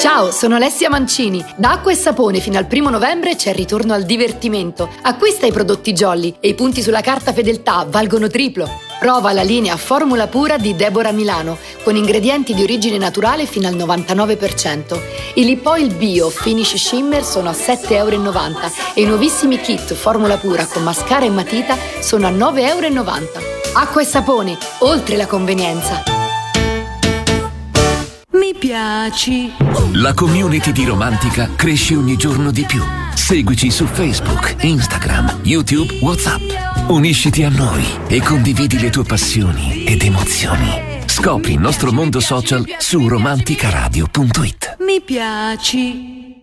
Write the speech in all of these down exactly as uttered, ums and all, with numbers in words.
Ciao, sono Alessia Mancini. Da Acqua e Sapone fino al primo novembre c'è il ritorno al divertimento. Acquista i prodotti Jolly e i punti sulla carta fedeltà valgono triplo. Prova la linea Formula Pura di Deborah Milano con ingredienti di origine naturale fino al novantanove per cento. I Lip Oil Bio Finish Shimmer sono a sette virgola novanta euro e i nuovissimi kit Formula Pura con mascara e matita sono a nove virgola novanta euro. Acqua e Sapone, oltre la convenienza. Mi piaci. La community di Romantica cresce ogni giorno di più. Seguici su Facebook, Instagram, YouTube, WhatsApp. Unisciti a noi e condividi le tue passioni ed emozioni. Scopri il nostro mondo social su romanticaradio punto it. Mi piaci.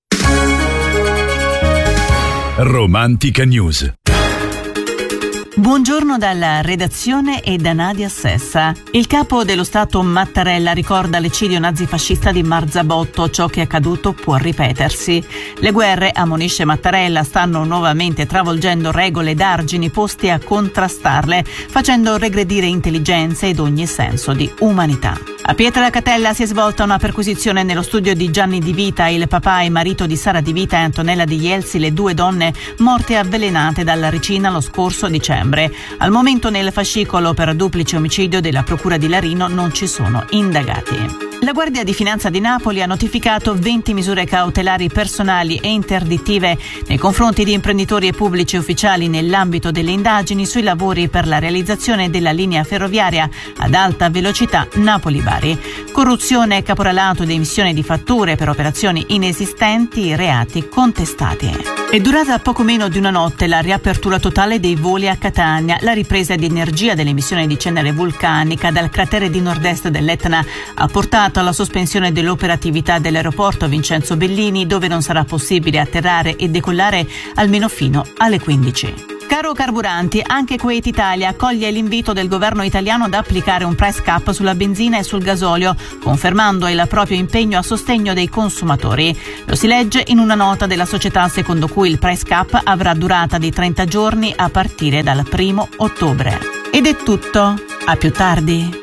Romantica News. Buongiorno dalla redazione e da Nadia Sessa. Il capo dello Stato Mattarella ricorda l'eccidio nazifascista di Marzabotto. Ciò che è accaduto può ripetersi. Le guerre, ammonisce Mattarella, stanno nuovamente travolgendo regole ed argini posti a contrastarle, facendo regredire intelligenze ed ogni senso di umanità. A Pietracatella si è svolta una perquisizione nello studio di Gianni Di Vita, il papà e marito di Sara Di Vita e Antonella Di Jelsi, le due donne morte avvelenate dalla ricina lo scorso dicembre. Al momento nel fascicolo per duplice omicidio della Procura di Larino non ci sono indagati. La Guardia di Finanza di Napoli ha notificato venti misure cautelari personali e interdittive nei confronti di imprenditori e pubblici ufficiali nell'ambito delle indagini sui lavori per la realizzazione della linea ferroviaria ad alta velocità Napoli-Bari. Corruzione, caporalato ed emissione di fatture per operazioni inesistenti, reati contestati. È durata poco meno di una notte la riapertura totale dei voli a Catania. La ripresa di energia dell'emissione di cenere vulcanica dal cratere di nord-est dell'Etna ha portato alla sospensione dell'operatività dell'aeroporto Vincenzo Bellini, dove non sarà possibile atterrare e decollare almeno fino alle quindici. Caro carburanti, anche Kuwait Italia accoglie l'invito del governo italiano ad applicare un price cap sulla benzina e sul gasolio, confermando il proprio impegno a sostegno dei consumatori. Lo si legge in una nota della società secondo cui il price cap avrà durata di trenta giorni a partire dal primo ottobre. Ed è tutto. A più tardi.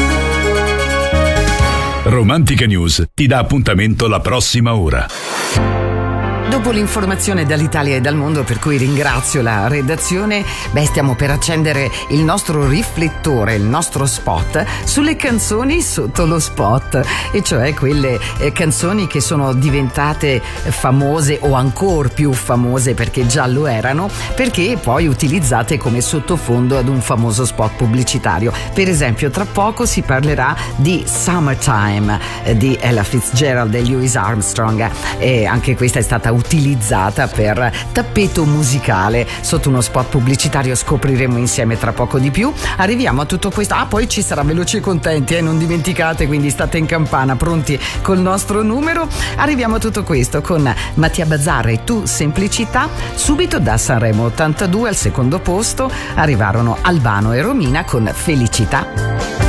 Romantica News ti dà appuntamento la prossima ora. Dopo l'informazione dall'Italia e dal mondo, per cui ringrazio la redazione, beh, stiamo per accendere il nostro riflettore, il nostro spot sulle canzoni sotto lo spot, e cioè quelle eh, canzoni che sono diventate famose o ancora più famose perché già lo erano, perché poi utilizzate come sottofondo ad un famoso spot pubblicitario. Per esempio, tra poco si parlerà di Summertime eh, di Ella Fitzgerald e Louis Armstrong, e anche questa è stata utilizzata per tappeto musicale sotto uno spot pubblicitario. Scopriremo insieme tra poco di più. Arriviamo a tutto questo. Ah, poi ci sarà Veloci e Contenti, eh, non dimenticate, quindi state in campana pronti col nostro numero. Arriviamo a tutto questo con Mattia Bazzar e Tu Semplicità. Subito da Sanremo ottantadue al secondo posto arrivarono Albano e Romina con Felicità.